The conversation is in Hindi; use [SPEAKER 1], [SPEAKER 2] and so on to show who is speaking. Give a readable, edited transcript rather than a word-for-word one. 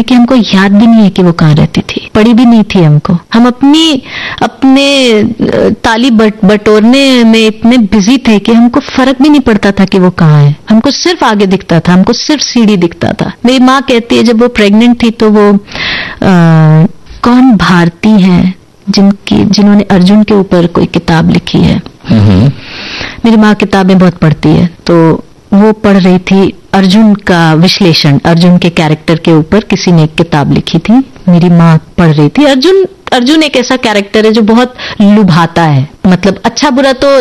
[SPEAKER 1] में कि हमको याद भी नहीं है कि वो कहाँ रहती थी, पड़ी भी नहीं थी हमको। हम अपने ताली बटोरने में इतने बिजी थे कि हमको फर्क भी नहीं पड़ता था कि वो कहाँ है। हमको सिर्फ आगे दिखता था, हमको सिर्फ सीढ़ी दिखता था। मेरी माँ कहती है जब वो प्रेग्नेंट थी तो वो कौन भारती हैं जिन्होंने अर्जुन के ऊपर कोई किताब लिखी है। मेरी माँ किताबें बहुत पढ़ती है, तो वो पढ़ रही थी अर्जुन का विश्लेषण, अर्जुन के कैरेक्टर के ऊपर किसी ने एक किताब लिखी थी, मेरी माँ पढ़ रही थी। अर्जुन एक ऐसा कैरेक्टर है जो बहुत लुभाता है, मतलब अच्छा बुरा तो